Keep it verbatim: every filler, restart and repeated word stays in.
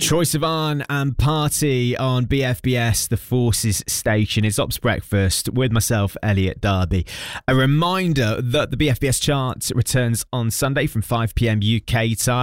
Troye Sivan and Party on B F B S, the Forces station. It's Ops Breakfast with myself, Elliot Darby. A reminder that the B F B S chart returns on Sunday from five p.m. U K time.